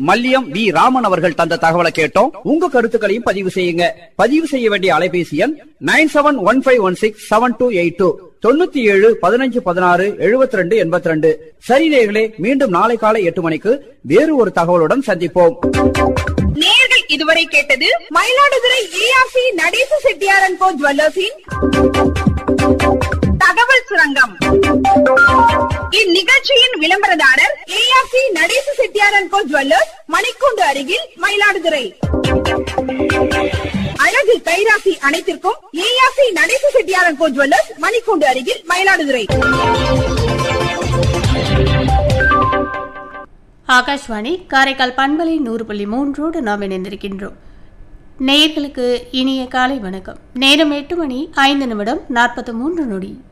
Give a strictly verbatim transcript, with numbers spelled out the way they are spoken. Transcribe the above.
Malliyam we Raman அவர்கள் தந்த தகவலை கேட்டோம். உங்க கருத்துக்களையும் பதிவு செய்யுங்க. பதிவு செய்ய வேண்டிய அலைபேசி எண் nine seven one five one six seven two eight two தொண்ணூத்தி ஏழு பதினஞ்சு பதினாறு எழுபத்தி ரெண்டு எண்பத்தி ரெண்டு. சரி நேயர்களே, மீண்டும் நாளை காலை எட்டு மணிக்கு வேறு ஒரு தகவலுடன் சந்திப்போம். நேயர்கள் இதுவரை கேட்டது மயிலாடுதுறை ஏஆர்சி நடேச செட்டியார் அண்ட் கோ ஜுவல்லர்ஸின் தகவல் சுரங்கம். இந்நிகழ்ச்சியின் விளம்பரதாரர் ARC Natesa Chettiar and go jewellers, மணிக்கூண்டு அருகில், மயிலாடுதுறை. அழகு கைராசி அனைத்திற்கும் ARC Natesa Chettiar and go jewellers, மணிக்கூண்டு அருகில், மயிலாடுதுறை. ஆகாஷ்வாணி காரைக்கால் பண்பலை நூறு புள்ளி மூன்றோடு நாம் இணைந்திருக்கின்றோம். நேயர்களுக்கு இனிய காலை வணக்கம். நேரம் எட்டு மணி ஐந்து நிமிடம் நாற்பத்தி மூன்று நொடி.